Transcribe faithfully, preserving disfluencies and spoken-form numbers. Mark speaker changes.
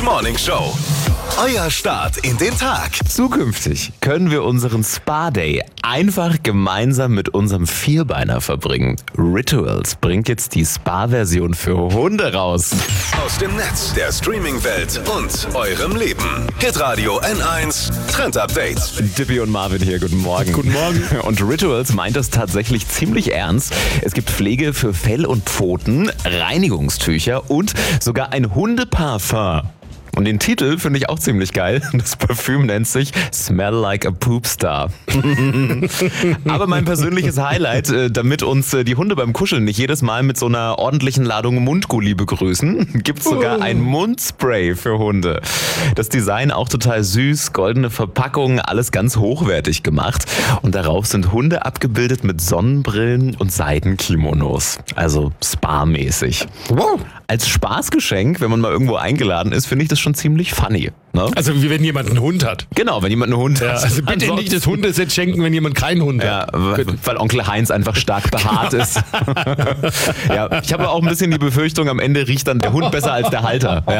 Speaker 1: Morning Show. Euer Start in den Tag.
Speaker 2: Zukünftig können wir unseren Spa-Day einfach gemeinsam mit unserem Vierbeiner verbringen. Rituals bringt jetzt die Spa-Version für Hunde raus.
Speaker 1: Aus dem Netz, der Streaming-Welt und eurem Leben. Hitradio N eins Trend Update.
Speaker 2: Dippy und Marvin hier, guten Morgen.
Speaker 3: Guten Morgen.
Speaker 2: Und Rituals meint das tatsächlich ziemlich ernst. Es gibt Pflege für Fell und Pfoten, Reinigungstücher und sogar ein Hundeparfum. Und den Titel finde ich auch ziemlich geil. Das Parfüm nennt sich Smell Like a Poop Star. Aber mein persönliches Highlight, damit uns die Hunde beim Kuscheln nicht jedes Mal mit so einer ordentlichen Ladung Mundgulli begrüßen, gibt es sogar ein Mundspray für Hunde. Das Design auch total süß, goldene Verpackung, alles ganz hochwertig gemacht. Und darauf sind Hunde abgebildet mit Sonnenbrillen und Seidenkimonos. Also Spa-mäßig.
Speaker 3: Wow.
Speaker 2: Als Spaßgeschenk, wenn man mal irgendwo eingeladen ist, finde ich das schon ziemlich funny. Ne?
Speaker 3: Also wie wenn jemand einen Hund hat.
Speaker 2: Genau, wenn jemand einen Hund
Speaker 3: Ja,
Speaker 2: hat.
Speaker 3: also bitte nicht das Hundeset schenken, wenn jemand keinen Hund
Speaker 2: Ja,
Speaker 3: hat.
Speaker 2: weil, weil Onkel Heinz einfach stark behaart ist. Ja, ich habe auch ein bisschen die Befürchtung, am Ende riecht dann der Hund besser als der Halter. Ja.